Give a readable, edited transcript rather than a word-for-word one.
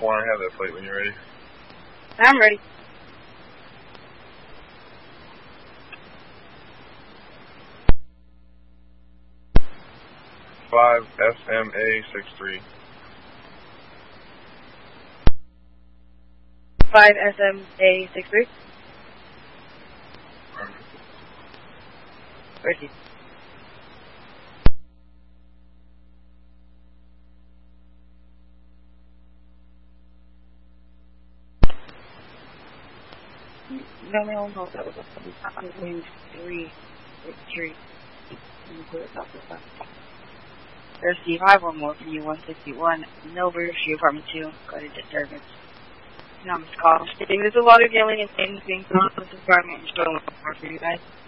4, have that plate when you're ready. I'm ready. Five SMA63. 5 SMA63. Ready. No, that was a wind 3. There's Steve, I have one more for you, 161. Milbury Street, Apartment 2. Go to disturbance. No, Miss Call. There's a lot of yelling and things being done in this apartment. Just don't look for you guys.